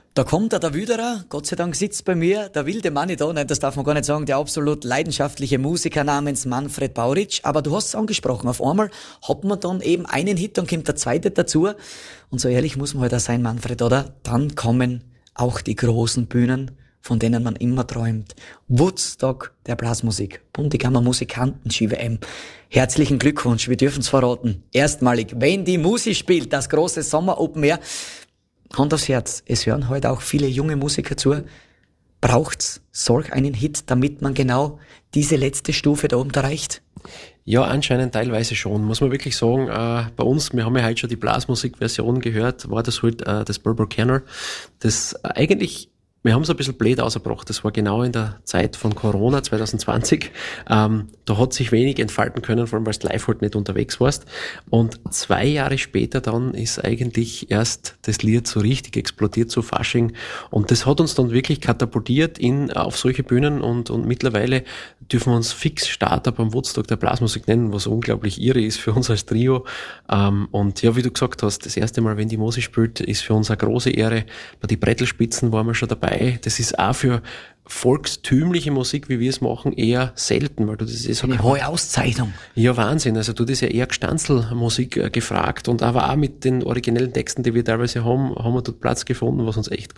Da kommt der Wüderer, Gott sei Dank sitzt bei mir, der wilde Mann da, nein, das darf man gar nicht sagen, der absolut leidenschaftliche Musiker namens Manfred Bauritsch. Aber du hast es angesprochen, auf einmal hat man dann eben einen Hit, dann kommt der zweite dazu. Und so ehrlich muss man halt auch sein, Manfred, oder? Dann kommen auch die großen Bühnen, von denen man immer träumt. Woodstock der Blasmusik. Bundegammer Musikanten, ski-WM. Herzlichen Glückwunsch, wir dürfen es verraten. Erstmalig, wenn die Musik spielt, das große Sommer Open Air. Hand aufs Herz, es hören heute auch viele junge Musiker zu. Braucht's solch einen Hit, damit man genau diese letzte Stufe da oben erreicht? Ja, anscheinend teilweise schon, muss man wirklich sagen. Bei uns, wir haben ja heute schon die Blasmusik-Version gehört, war das halt das Burble Canner, das eigentlich, wir haben es ein bisschen blöd ausgebracht. Das war genau in der Zeit von Corona 2020. Da hat sich wenig entfalten können, vor allem weil du live halt nicht unterwegs warst. Und 2 Jahre später dann ist eigentlich erst das Lied so richtig explodiert zu Fasching. Und das hat uns dann wirklich katapultiert auf solche Bühnen und mittlerweile dürfen wir uns fix Starter beim Woodstock der Blasmusik nennen, was unglaublich irre ist für uns als Trio. Und ja, wie du gesagt hast, das erste Mal, wenn die Musik spielt, ist für uns eine große Ehre. Bei die Brettelspitzen waren wir schon dabei. Das ist auch für volkstümliche Musik, wie wir es machen, eher selten, weil du das ist eine hohe Auszeichnung. Ja, Wahnsinn. Also du, das ist ja eher Gestanzelmusik gefragt und aber auch mit den originellen Texten, die wir teilweise haben wir dort Platz gefunden, was uns echt